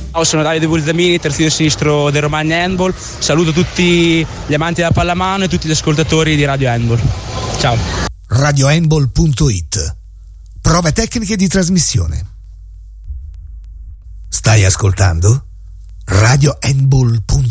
Ciao, sono Davide Bulzamini, terzino sinistro del Romagna Handball. Saluto tutti gli amanti della pallamano e tutti gli ascoltatori di Radio Handball. Ciao. radiohandball.it. Prove tecniche di trasmissione. Stai ascoltando? radiohandball.it.